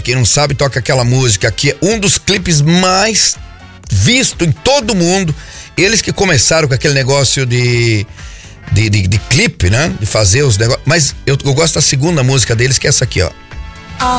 quem não sabe, toca aquela música que é um dos clipes mais visto em todo o mundo. Eles que começaram com aquele negócio de clipe, né? De fazer os negócios. Mas eu gosto da segunda música deles, que é essa aqui, ó.